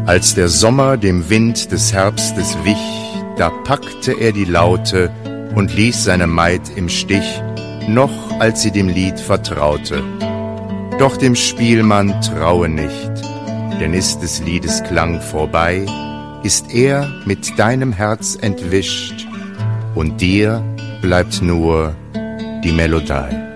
Als der Sommer dem Wind des Herbstes wich, da packte er die Laute und ließ seine Maid im Stich, noch als sie dem Lied vertraute. Doch dem Spielmann traue nicht, denn ist des Liedes Klang vorbei, ist er mit deinem Herz entwischt, und dir bleibt nur die Melodie.